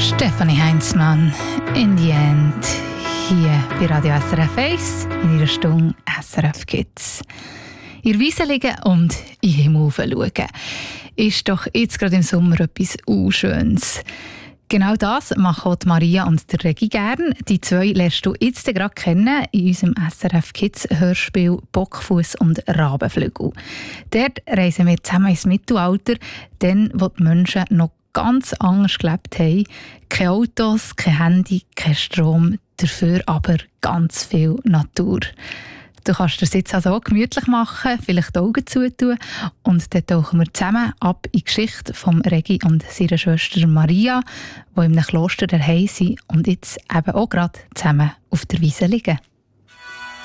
Stefanie Heinzmann, in the end, hier bei Radio SRF 1, in ihrer Stunde SRF Kids. In der Wiese liegen und in den Himmel schauen. Ist doch jetzt gerade im Sommer etwas Schönes. Genau das machen auch Maria und der Regi gern. Die zwei lernst du jetzt gerade kennen in unserem SRF Kids Hörspiel Bockfuss und Rabenflügel. Dort reisen wir zusammen ins Mittelalter, dann wo die Menschen noch ganz anders gelebt haben. Keine Autos, kein Handy, kein Strom, dafür aber ganz viel Natur. Du kannst es jetzt also auch gemütlich machen, vielleicht die Augen zutun und dann tauchen wir zusammen ab in die Geschichte von Regi und seiner Schwester Maria, die in einem Kloster daheim sind und jetzt eben auch gerade zusammen auf der Wiese liegen.